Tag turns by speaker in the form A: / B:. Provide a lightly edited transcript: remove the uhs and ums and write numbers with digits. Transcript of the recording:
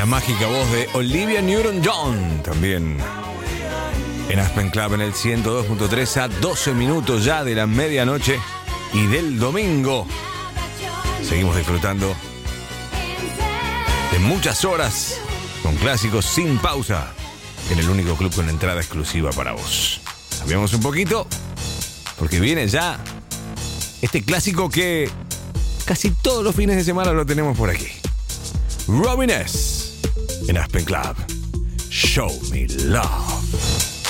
A: La mágica voz de Olivia Newton-John, también en Aspen Club en el 102.3 a 12 minutos ya de la medianoche y del domingo. Seguimos disfrutando de muchas horas con clásicos sin pausa en el único club con entrada exclusiva para vos. Cambiamos un poquito porque viene ya este clásico que casi todos los fines de semana lo tenemos por aquí. Robin S. en Aspen Club. Show Me Love.